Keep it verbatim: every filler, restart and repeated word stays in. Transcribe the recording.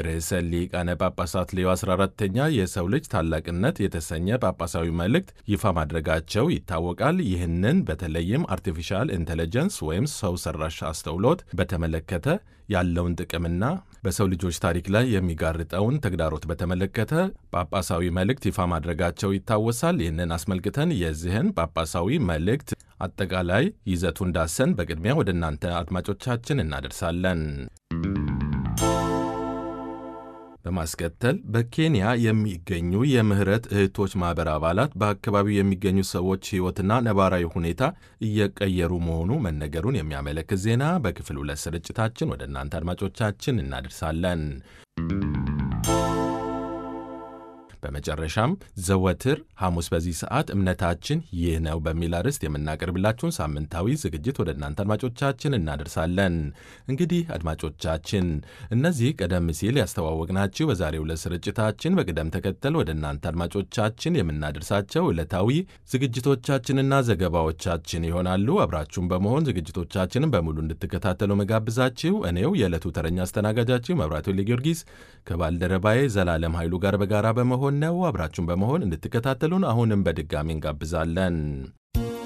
ርዕሰ ሊቃነ ጳጳሳት ሌዮ አስራ አራተኛ የሰው ልጅ ታላቅነት የተሰኘ ጳጳሳዊ መልእክት ይፋ ማድረጋቸው ይታወቃል። ይህንን በተለይም አርቲፊሻል ኢንቴሊጀንስ ወይም ሰው ሰራሽ አስተውሎት በተመለከተ ያለውን ጥቅምና በሰው ልጆች ታሪክ ላይ የሚጋርጠውን ተግዳሮት በተመለከተ ጳጳሳዊ መልእክት ይፋ ማድረጋቸው ይታወሳል። ይህንን አስመልክተን የዚህን ጳጳሳዊ መልእክት አጠቃላይ ይዘቱን ዳሰን በቅድሚያ ወደ እናንተ አድማጮቻችን እናደርሳለን። በማስከተል በኬንያ የሚገኙ የምህረት እህቶች ማኅበር አባላት በአካባቢው የሚገኙ ሰዎች ሕይወትና ነባራዊ ሁኔታ እየቀየሩ መሆኑ መነገሩን የሚያመለክት ዜና በክፍል ሁለት ስርጭታችን ወደ እናንተ አድማጮቻችን እናደርሳለን። በመጨረሻም ዘወትር ሐሙስ በዚህ ሰዓት እምነታችን ይህ ነው በሚል አርዕስት የምናቀርብላችሁን ሳምንታዊ ዝግጅት ወደ እናንተ አድማጮቻችን እናደርሳለን። እንግዲህ አድማጮቻችን እነዚህ ቀደም ሲል ያስተዋወቅናችሁ በዛሬው ዕለት ስርጭታችን በቅደም ተከተል ወደ እናንተ አድማጮቻችን የምናደርሳቸው ዕለታዊ ዝግጅቶቻችንና ዘገባዎቻችን ይሆናሉ። አብራችሁን በመሆን ዝግጅቶቻችንን በሙሉ እንድትከታተሉ መጋብዛችሁ እኔው የዕለቱ ተረኛ አስተናጋጃችሁ መብራቱ ጊዮርጊስ ከባልደረባዬ ዘላለም ኃይሉ ጋር በጋራ በመሆን ነው። አብራችሁን በመሆን እንድትከታተሉን አሁንም በድጋሚ እንጋብዛለን።